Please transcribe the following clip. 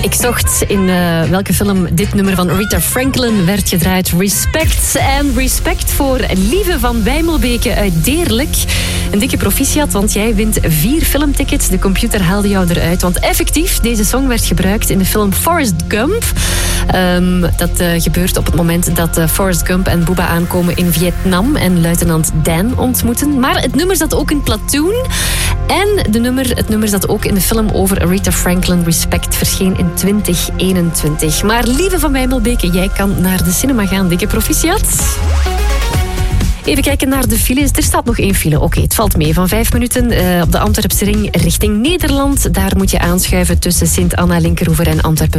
Ik zocht in welke film dit nummer van Rita Franklin werd gedraaid. Respect. En respect voor Lieve van Wijmelbeke uit Deerlijk. Een dikke proficiat, want jij wint 4 filmtickets. De computer haalde jou eruit. Want effectief, deze song werd gebruikt in de film Forrest Gump. Dat gebeurt op het moment dat Forrest Gump en Booba aankomen in Vietnam en luitenant Dan ontmoeten. Maar het nummer zat ook in Platoon. En het nummer zat ook in de film over Rita Franklin. Respect verscheen in 2021. Maar Lieve van Wijmelbeke, jij kan naar de cinema gaan. Dikke proficiat. Even kijken naar de files. Er staat nog 1 file. Oké, het valt mee. Van 5 minuten op de Antwerpse ring richting Nederland. Daar moet je aanschuiven tussen Sint-Anna, Linkeroever en Antwerpen.